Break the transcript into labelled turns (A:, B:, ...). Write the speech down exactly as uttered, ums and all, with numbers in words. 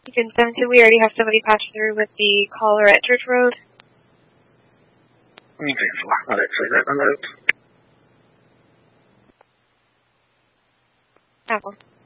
A: Beacon seven two, we already have somebody pass through with the caller at Church Road.
B: Beacon four, not actually right on the road.
A: Apple.